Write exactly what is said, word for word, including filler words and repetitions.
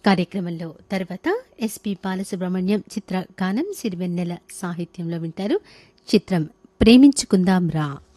కార్యక్రమంలో తర్వాత ఎస్పి బాలసుబ్రహ్మణ్యం చిత్ర గానం సిరివెన్నెల సాహిత్యంలో వింటారు. చిత్రం ప్రేమించుకుందాం రా.